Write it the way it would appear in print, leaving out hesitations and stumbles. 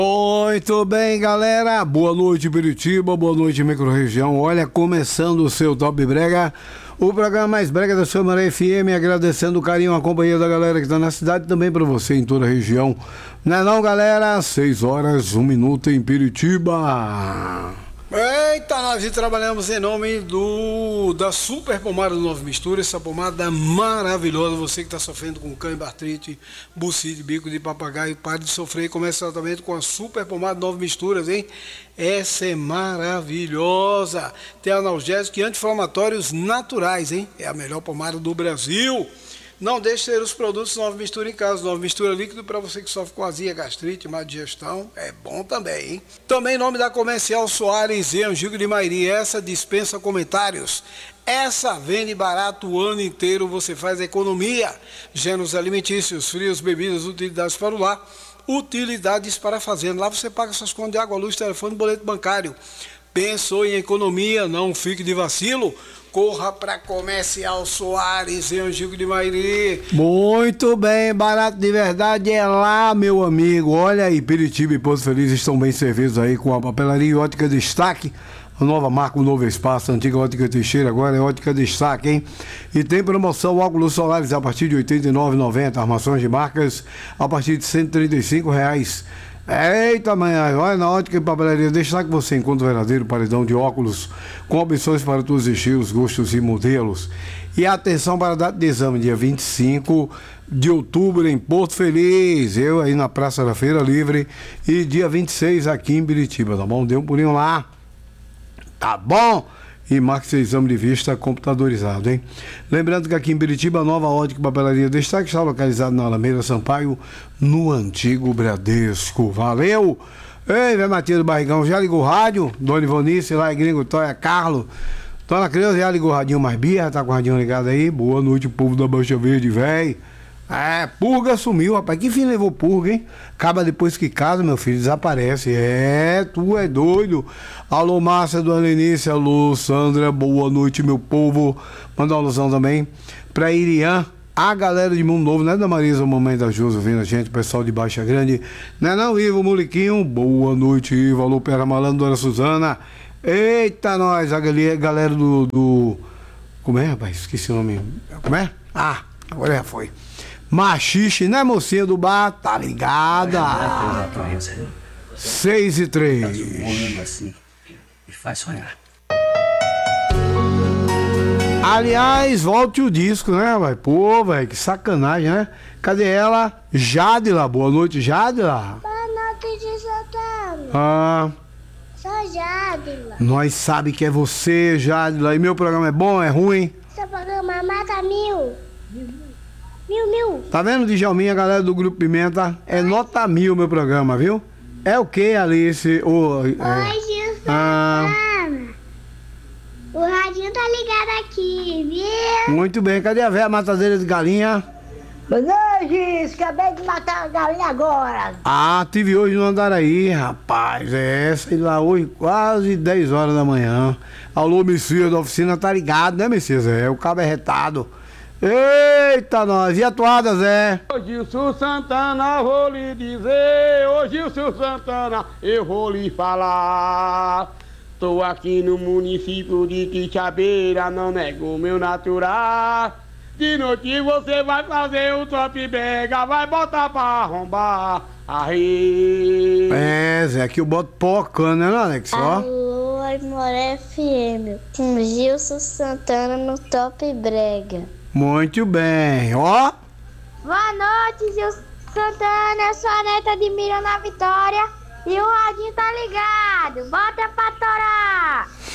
Muito bem, galera. Boa noite, Biritiba. Boa noite, microrregião. Olha, começando o seu Top Brega, o programa mais brega da sua Maré FM, agradecendo o carinho, a companhia da galera que está na cidade, também para você em toda a região. Não é não, galera? 6 horas, 1 minuto em Piritiba. Eita, nós trabalhamos em nome da Super Pomada do Nova Mistura, essa pomada maravilhosa. Você que está sofrendo com cãibra, artrite, bucite, bico de papagaio, pare de sofrer e comece o tratamento com a Super Pomada Nova Misturas, hein? Essa é maravilhosa. Tem analgésicos e anti-inflamatórios naturais, hein? É a melhor pomada do Brasil. Não deixe de ter os produtos Nova Mistura em casa. Nova Mistura líquido para você que sofre com azia, gastrite, má digestão. É bom também, hein? Também em nome da Comercial Soares e Angico de Mairi. Essa dispensa comentários. Essa vende barato o ano inteiro. Você faz economia. Gêneros alimentícios, frios, bebidas, utilidades para o lar. Utilidades para a fazenda. Lá você paga suas contas de água, luz, telefone, boleto bancário. Pensou em economia? Não fique de vacilo. Corra para Comercial Soares e Angico de Mairi. Muito bem, barato de verdade é lá, meu amigo. Olha aí, Piritiba e Poço Feliz estão bem servidos aí com a papelaria Ótica Destaque. A nova marca, um novo espaço, a antiga Ótica Teixeira, agora é Ótica Destaque, hein? E tem promoção óculos solares a partir de R$ 89,90, armações de marcas a partir de R$ 135,00. Eita, manhã, olha, na Ótica e Papelaria Destaque você encontra o verdadeiro paredão de óculos com opções para todos os estilos, gostos e modelos. E atenção para a data de exame, dia 25 de outubro em Porto Feliz, eu aí na Praça da Feira Livre, e dia 26 aqui em Biritiba, tá bom? Dê um pulinho lá, tá bom? E marque seu exame de vista computadorizado, hein? Lembrando que aqui em Biritiba, a nova Ótica e Papelaria Destaque está localizada na Alameda Sampaio, no antigo Bradesco. Valeu! Ei, velho Matias do Barrigão, já ligou o rádio? Dona Ivonice, lá é Gringo, Toia, Carlos. Dona Creuza, já ligou o radinho mais birra? Tá com o radinho ligado aí? Boa noite, povo da Mancha Verde, velho. É, Purga sumiu, rapaz. Que fim levou Purga, hein? Acaba depois que casa, meu filho, desaparece. É, tu é doido. Alô, Márcia, Dona Lenice, alô, Sandra, boa noite, meu povo. Mandar uma alusão também pra Irian, a galera de Mundo Novo, né? Da Marisa, mamãe da Josa, vendo a gente, o pessoal de Baixa Grande. Né não, Ivo Moliquinho, boa noite, Ivo. Alô, Pera Malandro, Dona Suzana. Eita, nós, a galera do... Como é, rapaz? Esqueci o nome. Como é? Ah, agora já foi. Machixe, né, mocinha do bar? Tá ligada? 6:03. Assim, e faz sonhar. Aliás, volte o disco, né, vai? Pô, velho, que sacanagem, né? Cadê ela? Jadila. Boa noite, Jadila. Boa noite de Santana. Ah, Sou Jadila. nós sabe que é você, Jadila. E meu programa é bom, é ruim? Seu programa mata mil. Mil. Tá vendo, Djalminha, galera do Grupo Pimenta? É nota 1000 meu programa, viu? É o que, Alice? Oi, Gil Ah. Santana. O radinho tá ligado aqui, viu? Muito bem, cadê a véia matadeira de galinha? Mas hoje, acabei de matar a galinha agora. Ah, tive hoje no Andaraí, rapaz. É, sei lá, hoje quase 10 horas da manhã. Alô, Messias da oficina, tá ligado, né, Messias? É, o cabo é retado. Eita, nós. E a toada, Zé? Ô Gilson Santana, vou lhe dizer, ô Gilson Santana, eu vou lhe falar. Tô aqui no município de Quixabeira, não nego meu natural. De noite você vai fazer o top brega, vai botar pra arrombar. Aí. É, Zé, aqui eu boto pocando, né, Alex? Ó. Alô, Aimoré FM. Com Gilson Santana no Top Brega. Muito bem, ó. Boa noite, Gilson Santana. Eu sou a neta de Miriam na Vitória. E o radinho tá ligado. Bota pra torar.